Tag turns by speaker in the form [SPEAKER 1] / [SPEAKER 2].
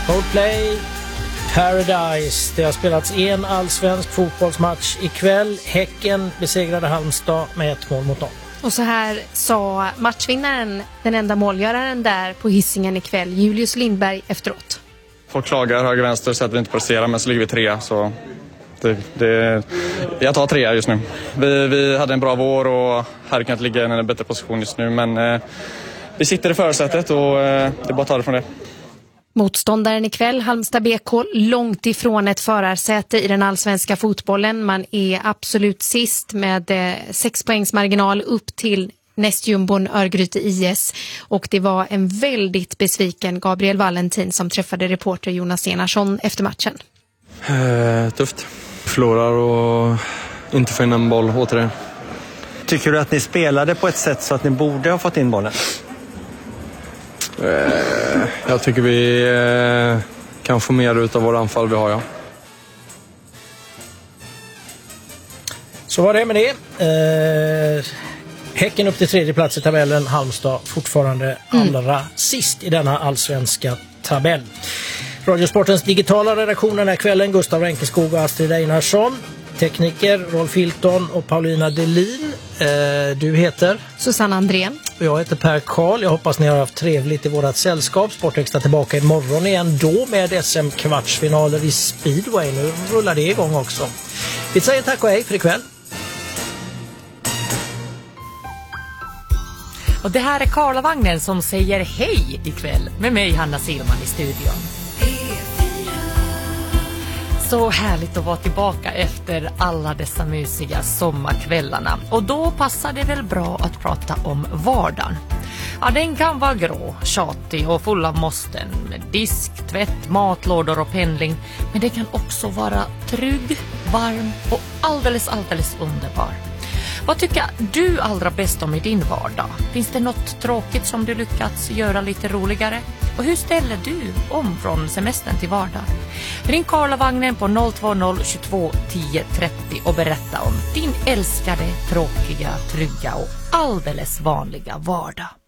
[SPEAKER 1] Coldplay, Paradise. Det har spelats en allsvensk fotbollsmatch ikväll. Häcken besegrade Halmstad med 1-0.
[SPEAKER 2] Och så här sa matchvinnaren, den enda målgöraren där på Hisingen ikväll, Julius Lindberg, efteråt.
[SPEAKER 3] Folk klagar höger vänster så att vi inte presterar, men så ligger vi 3, så jag tar 3 just nu. Vi hade en bra vår och här kan inte ligga i en bättre position just nu, men vi sitter i förarsätet och det är bara att ta det från det.
[SPEAKER 2] Motståndaren ikväll, Halmstad BK, långt ifrån ett förarsäte i den allsvenska fotbollen. Man är absolut sist med 6 poängs marginal upp till nästjumbon Örgryte IS. Och det var en väldigt besviken Gabriel Valentin som träffade reporter Jonas Enarsson efter matchen.
[SPEAKER 4] Tufft. Förlorar och inte får in en boll åter.
[SPEAKER 5] Tycker du att ni spelade på ett sätt så att ni borde ha fått in bollen?
[SPEAKER 4] Jag tycker vi kan få mer ut av våra anfall vi har, ja.
[SPEAKER 1] Så var det med det. Häcken upp till 3:e plats i tabellen. Halmstad fortfarande allra sist i denna allsvenska tabell. Radiosportens digitala redaktion den här kvällen: Gustav Renkeskog och Astrid Einarsson. Tekniker Rolf Hilton och Paulina Delin. Du heter?
[SPEAKER 2] Susanne Andrén.
[SPEAKER 1] Och jag heter Per Karl. Jag hoppas ni har haft trevligt i vårat sällskap. Sportextra tillbaka imorgon igen, då med SM-kvartsfinaler i Speedway. Nu rullar det igång också. Vi säger tack och hej för ikväll.
[SPEAKER 6] Och det här är Karlavagnen som säger hej ikväll med mig, Hanna Silman, i studion. Så härligt att vara tillbaka efter alla dessa mysiga sommarkvällarna. Och då passar det väl bra att prata om vardagen. Ja, den kan vara grå, tjatig och full av måsten. Med disk, tvätt, matlådor och pendling. Men det kan också vara trygg, varm och alldeles underbar. Vad tycker du allra bäst om i din vardag? Finns det något tråkigt som du lyckats göra lite roligare? Och hur ställer du om från semestern till vardag? Ring Karlavagnen på 020 22 10 30 och berätta om din älskade, tråkiga, trygga och alldeles vanliga vardag.